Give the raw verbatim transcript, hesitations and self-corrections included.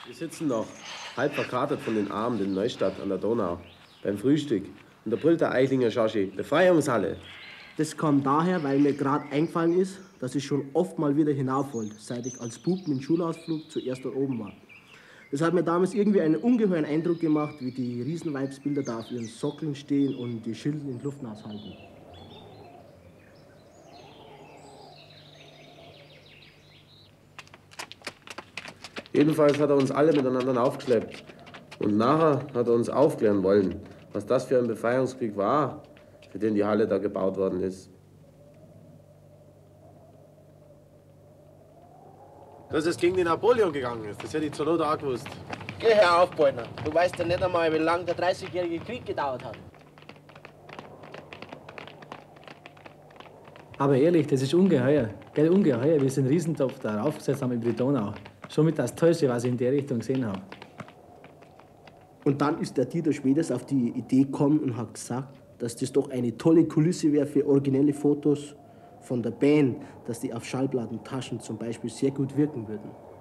Wir sitzen noch, halb verkatert von den Armen in Neustadt an der Donau, beim Frühstück. Und da brüllt der Eichlinger Schoschi, Befreiungshalle. Das kam daher, weil mir gerade eingefallen ist, dass ich schon oft mal wieder hinauf wollte, seit ich als Bub mit dem Schulausflug zuerst dort oben war. Das hat mir damals irgendwie einen ungeheuren Eindruck gemacht, wie die Riesenweibsbilder da auf ihren Sockeln stehen und die Schilden in die Luft aushalten. Jedenfalls hat er uns alle miteinander aufgeschleppt. Und nachher hat er uns aufklären wollen, was das für ein Befreiungskrieg war, für den die Halle da gebaut worden ist. Dass es gegen den Napoleon gegangen ist, das hätte ich zur Not auch gewusst. Geh hör auf, Beutner. Du weißt ja nicht einmal, wie lange der dreißigjährige Krieg gedauert hat. Aber ehrlich, das ist ungeheuer. Gell, ungeheuer, wie sie einen Riesentopf da raufgesetzt haben über die Donau. Somit das Tollste, was ich in der Richtung gesehen habe. Und dann ist der Dieter Schweders auf die Idee gekommen und hat gesagt, dass das doch eine tolle Kulisse wäre für originelle Fotos von der Band, dass die auf Schallplattentaschen zum Beispiel sehr gut wirken würden.